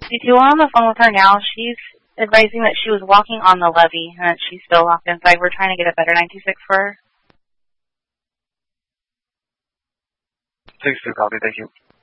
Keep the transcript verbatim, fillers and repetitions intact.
sixty-two. We're on the phone with her now. She's advising that she was walking on the levee and that she's still locked inside. We're trying to get a better nine two six for her. six two, copy. Thank you.